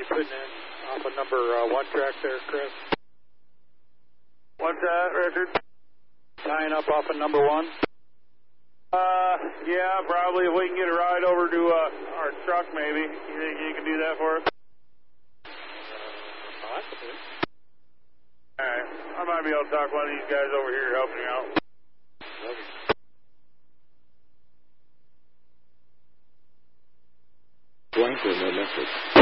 you putting in off of number 1 track there, Chris? What's that, Richard? Tying up off of number 1? Yeah, probably. If we can get a ride over to our truck, maybe. You think you can do that for us? Possibly. Alright. I might be able to talk one of these guys over here helping you out. Okay. Blank or no message.